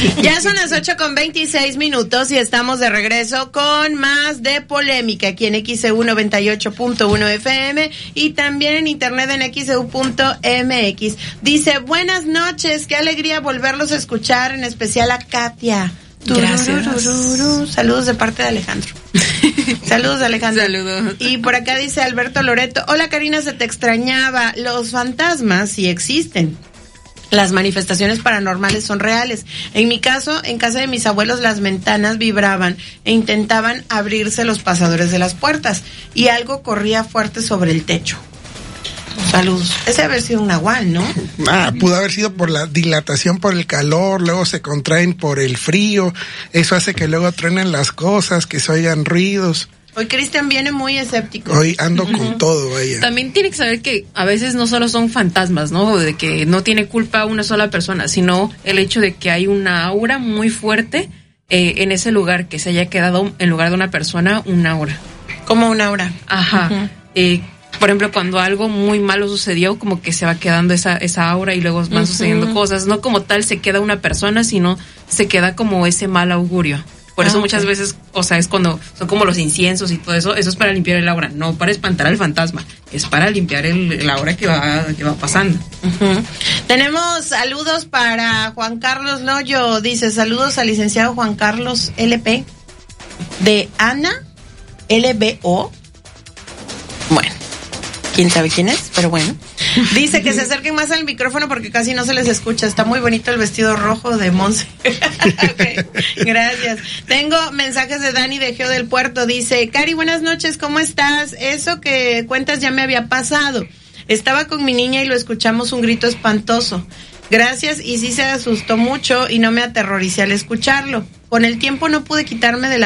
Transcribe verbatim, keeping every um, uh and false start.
Ya son las ocho con veintiséis minutos y estamos de regreso con más de Polémica aquí en X E U noventa y ocho punto uno F M y también en internet en X E U punto M X. Dice, buenas noches, qué alegría volverlos a escuchar, en especial a Katia. Gracias. Tururururu. Saludos de parte de Alejandro. Saludos, Alejandro. Saludos. Y por acá dice Alberto Loreto, hola Karina, se te extrañaba. Los fantasmas sí existen. Las manifestaciones paranormales son reales. En mi caso, en casa de mis abuelos, las ventanas vibraban e intentaban abrirse los pasadores de las puertas y algo corría fuerte sobre el techo. Saludos. Ese debe haber sido un nahual, ¿no? Ah, pudo haber sido por la dilatación por el calor, luego se contraen por el frío, eso hace que luego truenen las cosas, que se oigan ruidos. Hoy Cristian viene muy escéptico. Hoy ando Uh-huh. con todo, vaya. También tiene que saber que a veces no solo son fantasmas, ¿no? De que no tiene culpa una sola persona, sino el hecho de que hay una aura muy fuerte eh, en ese lugar, que se haya quedado en lugar de una persona una aura. Como una aura. Ajá. Uh-huh. Eh, por ejemplo, cuando algo muy malo sucedió, como que se va quedando esa esa aura y luego van Uh-huh. sucediendo cosas. No como tal se queda una persona, sino se queda como ese mal augurio. Por eso Ah, muchas okay. veces, o sea, es cuando son como los inciensos y todo eso, eso es para limpiar el aura, no para espantar al fantasma, es para limpiar el, el aura que va, que va pasando. Uh-huh. Tenemos saludos para Juan Carlos Loyo, dice, saludos al licenciado Juan Carlos L P de Ana L B O. Bueno, quién sabe quién es, pero bueno. Dice que se acerquen más al micrófono porque casi no se les escucha. Está muy bonito el vestido rojo de Monse. Okay, gracias. Tengo mensajes de Dani de Geo del Puerto. Dice, Cari, buenas noches, ¿cómo estás? Eso que cuentas ya me había pasado. Estaba con mi niña y lo escuchamos un grito espantoso. Gracias, y sí se asustó mucho y no me aterroricé al escucharlo. Con el tiempo no pude quitarme de la